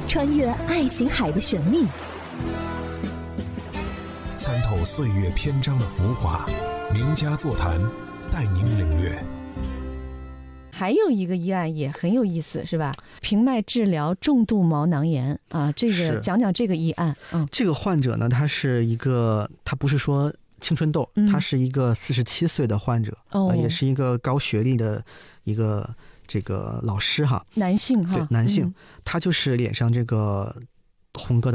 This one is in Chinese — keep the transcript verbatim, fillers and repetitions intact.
穿越爱琴海的神秘， 参透岁月篇章的浮华，名家座谈，带您领略。 还有一个医案也很有意思，是吧？平脉治疗重度毛囊炎啊，这个讲讲这个医案。嗯， 这个患者呢，他是一个，他不是说青春痘， 嗯、 他是一个四十七岁的患者， 哦、 呃，也是一个高学历的一个这个老师哈， 男性哈， 对，男性， 嗯、 他就是脸上这个红疙